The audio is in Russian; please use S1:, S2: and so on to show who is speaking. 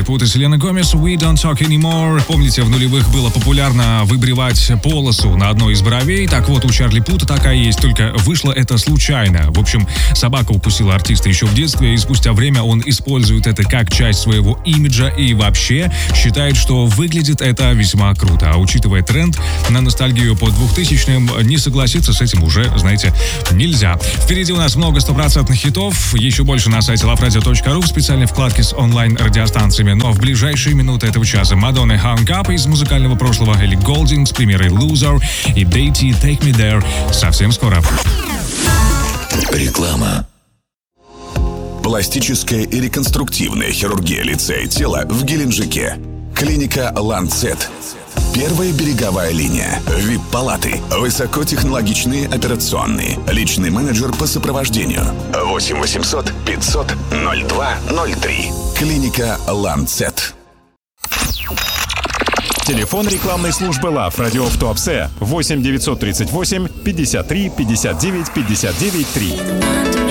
S1: Пут и Селена Гомес «We Don't Talk Anymore». Помните, в нулевых было популярно выбривать полосу на одной из бровей? Так вот, у Чарли Пута такая есть, только вышло это случайно. В общем, собака укусила артиста еще в детстве, и спустя время он использует это как часть своего имиджа и вообще считает, что выглядит это весьма круто. А учитывая тренд на ностальгию по 2000-м, не согласиться с этим уже, знаете, нельзя. Впереди у нас много стопроцентных хитов, еще больше на сайте loveradio.ru в специальной вкладке с онлайн-радиостанциями. Но в ближайшие минуты этого часа Мадонна «Hung Up» из музыкального прошлого, Элли Голдинг с премьерой «Loser» и Дейти «Take Me There» совсем скоро.
S2: Реклама. Пластическая и реконструктивная хирургия лица и тела в Геленджике. Клиника «Ланцет». Первая береговая линия. ВИП-палаты. Высокотехнологичные операционные. Личный менеджер по сопровождению. 8 800 500 0203. Клиника «Ланцет».
S3: Телефон рекламной службы Love Radio в Туапсе 8 938 53 59 59 3.